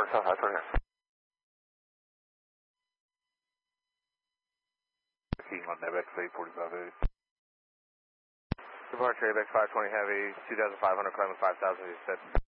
South 520. King on Nebex 845 Departure ABEX 520 Heavy, 2,500, climbing 5,000, you said.